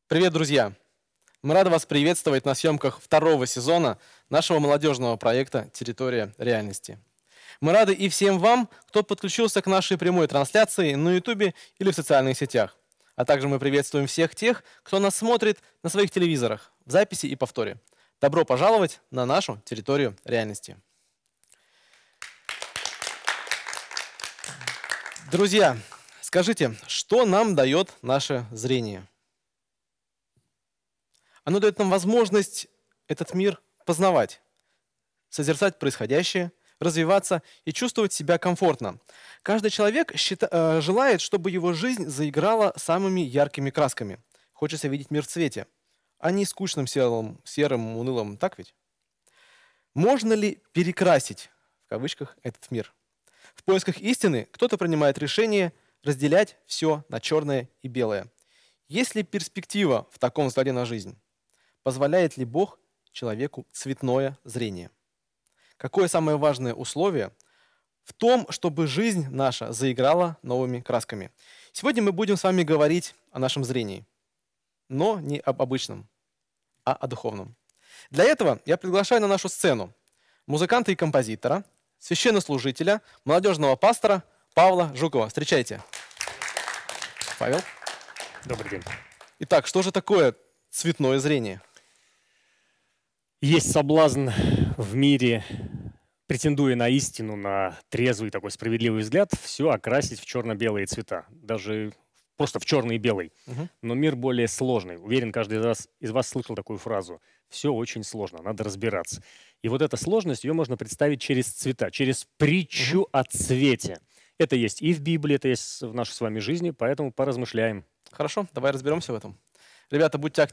Привет, друзья! Мы рады вас приветствовать на съемках второго сезона нашего молодежного проекта «Территория реальности». Мы рады и всем вам, кто подключился к нашей прямой трансляции на YouTube или в социальных сетях. А также мы приветствуем всех тех, кто нас смотрит на своих телевизорах, в записи и повторе. Добро пожаловать на нашу территорию реальности. Друзья, скажите, что нам дает наше зрение? Оно дает нам возможность этот мир познавать, созерцать происходящее, развиваться и чувствовать себя комфортно. Каждый человек желает, чтобы его жизнь заиграла самыми яркими красками. Хочется видеть мир в цвете, а не скучным серым, унылым, так ведь? Можно ли перекрасить, в кавычках, этот мир? В поисках истины кто-то принимает решение разделять все на черное и белое. Есть ли перспектива в таком взгляде на жизнь? Позволяет ли Бог человеку цветное зрение? Какое самое важное условие в том, чтобы жизнь наша заиграла новыми красками? Сегодня мы будем с вами говорить о нашем зрении, но не об обычном, а о духовном. Для этого я приглашаю на нашу сцену музыканта и композитора, священнослужителя, молодежного пастора Павла Жукова. Встречайте. Павел. Добрый день. Итак, что же такое цветное зрение? Есть соблазн в мире, претендуя на истину, на трезвый такой справедливый взгляд, все окрасить в черно-белые цвета, даже просто в черный и белый. Но мир более сложный. Уверен, каждый из вас слышал такую фразу. Все очень сложно, надо разбираться. И вот эта сложность, ее можно представить через цвета, через притчу о цвете. Это есть и в Библии, это есть в нашей с вами жизни, поэтому поразмышляем. Хорошо, давай разберемся в этом. Ребята, будьте активны.